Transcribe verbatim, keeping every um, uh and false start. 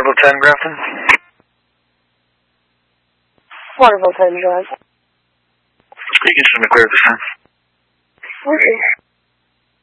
Waterville ten, Grafton. Waterville ten, Drive. You can send me clear this time. Okay.